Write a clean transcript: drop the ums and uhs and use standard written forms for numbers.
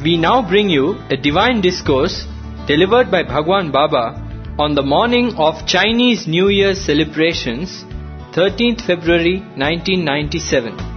We now bring you a divine discourse delivered by Bhagwan Baba on the morning of Chinese New Year celebrations, 13th February 1997.